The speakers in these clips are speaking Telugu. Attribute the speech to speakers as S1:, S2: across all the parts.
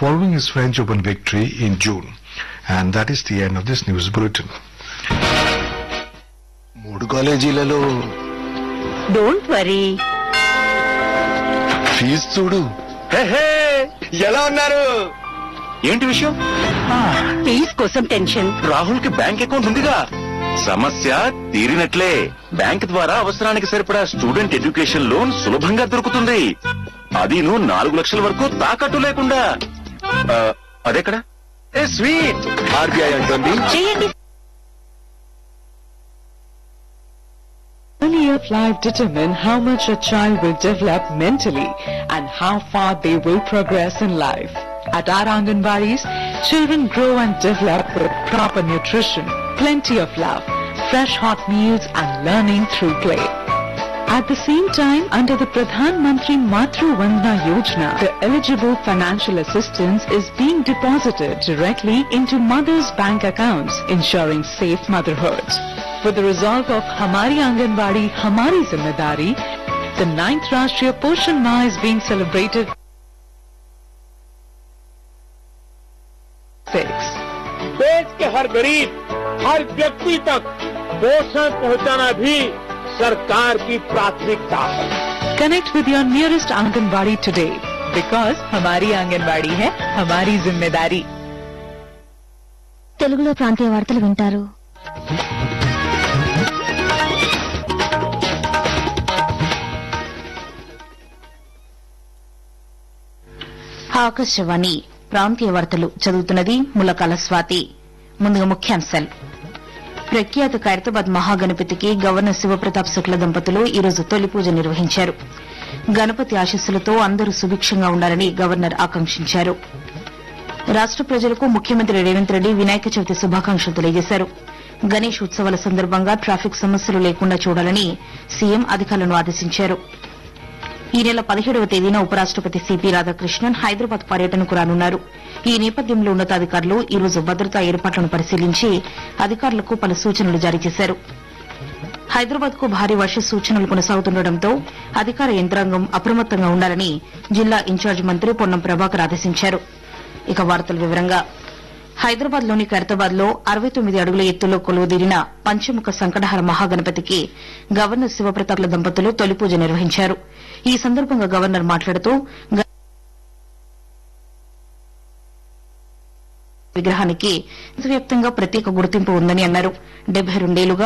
S1: following his French Open victory in June. And that is the end of this news bulletin.
S2: మూడు కాలేజీలలో
S3: డోంట్ వరీ,
S2: ఫీజు చూడు. ఎలా ఉన్నారు? ఏంటి విషయం?
S3: ఫీజ్ కోసం టెన్షన్.
S2: రాహుల్ కి బ్యాంక్ అకౌంట్ ఉందిగా, సమస్య తీరినట్లే. బ్యాంక్ ద్వారా అవసరానికి సరిపడా స్టూడెంట్ ఎడ్యుకేషన్ లోన్ సులభంగా దొరుకుతుంది. అదీను 4 లక్షల వరకు తాకట్టు లేకుండా. అదెక్కడ? స్వీట్. ఆర్బీఐ అంటుంది
S3: చేయండి.
S4: Early of life determine how much a child will develop mentally and how far they will progress in life. At our Anganwadis, children grow and develop with proper nutrition, plenty of love, fresh hot meals and learning through play. At the same time, under the Pradhan Mantri Matru Vandana Yojana, the eligible financial assistance is being deposited directly into mothers' bank accounts, ensuring safe motherhood. With the resolve of Hamari Anganwadi, Hamari Zimmedari, the 9th Rashtriya Poshan Ma is being celebrated. 6.
S5: देश के हर गरीब, हर व्यक्ति तक पोषण पहुंचाना भी सरकार की प्राथमिकता है.
S4: Connect with your nearest Anganwadi today because Hamari Anganwadi hai Hamari Zimmedari.
S6: తెలుగులో ప్రాంతీయ వార్తలు వింటారు.
S3: ఆకాశవాణి ప్రాంతీయ వార్తలు చదువుతున్నది ములకాల స్వాతి. ముందుగా ముఖ్యాంశాలు. ప్రఖ్యాత ఖైరతాబాద్ మహాగణపతికి గవర్నర్ శివప్రతాప్ శుక్ల దంపతులు ఈరోజు తొలి పూజ నిర్వహించారు. గణపతి ఆశీస్సులతో అందరూ సుభిక్షంగా ఉండాలని గవర్నర్ ఆకాంక్షించారు. రాష్ట ప్రజలకు ముఖ్యమంత్రి రేవంత్ రెడ్డి వినాయక చవితి శుభాకాంక్షలు తెలియజేశారు. గణేష్ ఉత్సవాల సందర్భంగా ట్రాఫిక్ సమస్యలు లేకుండా చూడాలని సీఎం అధికారులను ఆదేశించారు. ఈ నెల 17వ తేదీన ఉపరాష్టపతి సిపి రాధాకృష్ణన్ హైదరాబాద్ పర్యటనకు రానున్నారు. ఈ నేపథ్యంలో ఉన్నతాధికారులు ఈరోజు భద్రతా ఏర్పాట్లను పరిశీలించి అధికారులకు పలు సూచనలు జారీ చేశారు. హైదరాబాద్ కు భారీ వర్ష సూచనలు కొనసాగుతుండటంతో అధికార యంత్రాంగం అప్రమత్తంగా ఉండాలని జిల్లా ఇన్ఛార్జ్ మంత్రి పొన్నం ప్రభాకర్ ఆదేశించారు. ఇక వార్తల వివరంగా హైదరాబాద్ లోని ఖైరతాబాద్ లో 69 అడుగుల ఎత్తులో కొలువుదీరిన పంచముఖ సంకటహర మహాగణపతికి గవర్నర్ శివప్రతాప్ల దంపతులు తొలి పూజ నిర్వహించారు. ఈ సందర్భంగా గవర్నర్ మాట్లాడుతూ విగ్రహానికి దేశవ్యాప్తంగా ప్రత్యేక గుర్తింపు ఉందని అన్నారు. 72 ఏళ్లుగా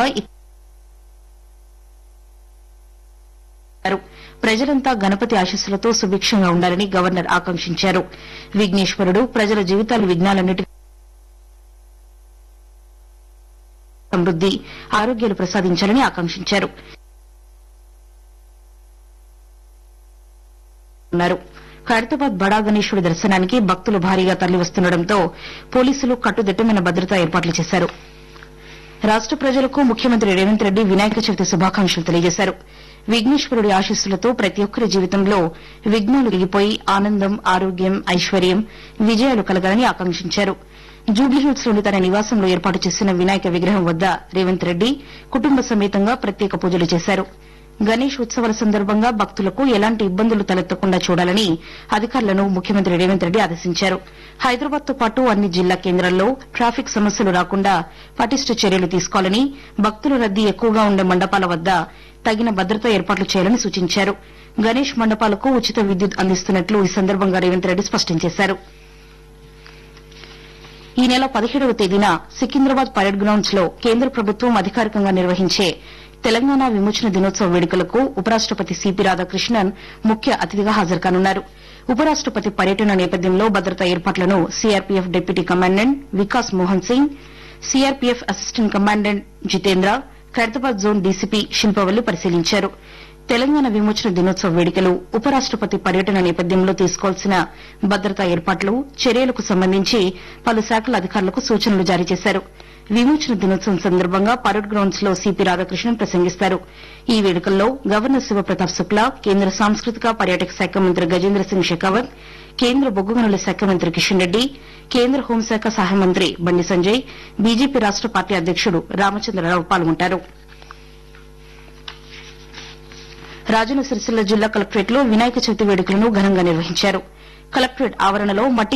S3: ప్రజలంతా గణపతి ఆశీస్సులతో సుభిక్షంగా ఉండాలని గవర్నర్ ఆకాంక్షించారు. విఘ్నేశ్వరుడు ప్రజల జీవితాలు విఘ్నాలన్నిటి సమృద్ది ఆరోగ్యాలు ప్రసాదించాలని ఆకాంక్షించారు. ఖైరతాబాద్ బడా గణేశుడి దర్శనానికి భక్తులు భారీగా తరలివస్తుండటంతో పోలీసులు కట్టుదిట్టమైన భద్రతా ఏర్పాట్లు చేశారు. రాష్ట ప్రజలకు ముఖ్యమంత్రి రేవంత్ రెడ్డి వినాయక చవితి శుభాకాంక్షలు తెలియజేశారు. విఘ్నేశ్వరుడి ఆశీస్సులతో ప్రతి ఒక్కరి జీవితంలో విఘ్నాలు తొలగిపోయి ఆనందం, ఆరోగ్యం, ఐశ్వర్యం, విజయాలు కలగాలని ఆకాంక్షించారు. జూబ్లీహిల్స్ లోని తన నివాసంలో ఏర్పాటు చేసిన వినాయక విగ్రహం వద్ద రేవంత్ రెడ్డి కుటుంబ సమేతంగా ప్రత్యేక పూజలు చేశారు. గణేష్ ఉత్సవాల సందర్భంగా భక్తులకు ఎలాంటి ఇబ్బందులు తలెత్తకుండా చూడాలని అధికారులను ముఖ్యమంత్రి రేవంత్ రెడ్డి ఆదేశించారు. హైదరాబాద్ తో పాటు అన్ని జిల్లా కేంద్రాల్లో ట్రాఫిక్ సమస్యలు రాకుండా పటిష్ట చర్యలు తీసుకోవాలని, భక్తుల రద్దీ ఎక్కువగా ఉండే మండపాల వద్ద తగిన భద్రతా ఏర్పాట్లు చేయాలని సూచించారు. గణేష్ మండపాలకు ఉచిత విద్యుత్ అందిస్తున్నట్లు ఈ సందర్భంగా రేవంత్ రెడ్డి స్పష్టం చేశారు. ఈ నెల 17వ తేదీన సికింద్రాబాద్ పరేడ్ గ్రౌండ్స్ లో కేంద్ర ప్రభుత్వం అధికారికంగా నిర్వహించే తెలంగాణ విమోచన దినోత్సవ వేడుకలకు ఉపరాష్టపతి సిపి రాధాకృష్ణన్ ముఖ్య అతిథిగా హాజరుకానున్నారు. ఉపరాష్టపతి పర్యటన నేపథ్యంలో భద్రతా ఏర్పాట్లను CRPF deputy commandant Vikas Mohan Singh, CRPF assistant commandant Jitendra, Khairatabad zone DCP Shilpavalli పరిశీలించారు. తెలంగాణ విమోచన దినోత్సవ వేడుకలు, ఉపరాష్టపతి పర్యటన నేపథ్యంలో తీసుకోవాల్సిన భద్రతా ఏర్పాట్లు, చర్యలకు సంబంధించి పలు శాఖల అధికారులకు సూచనలు జారీ చేశారు. విమోచన దినోత్సవం సందర్భంగా పరేడ్ గ్రౌండ్స్ లో సిపి రాధాకృష్ణన్ ప్రసంగిస్తారు. ఈ వేడుకల్లో గవర్నర్ శివప్రతాప్ శుక్లా, కేంద్ర సాంస్కృతిక పర్యాటక శాఖ మంత్రి గజేంద్ర సింగ్ షెకావత్, కేంద్ర బొగ్గు గనుల శాఖ మంత్రి కిషన్ రెడ్డి, కేంద్ర హోంశాఖ సహాయ మంత్రి బండి సంజయ్, బీజేపీ రాష్ట పార్టీ అధ్యకుడు రామచంద్రరావు పాల్గొంటారు. రాజన్న సిరిసిల్ల జిల్లా కలెక్టరేట్ లో వినాయక చవితి వేడుకలను ఘనంగా నిర్వహించారు. కలెక్టరేట్ ఆవరణలో మట్టి